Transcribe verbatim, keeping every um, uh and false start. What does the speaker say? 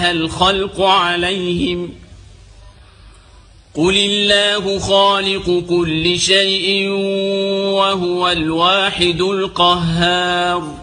الخلق عليهم قل الله خالق كل شيء وهو الواحد القهار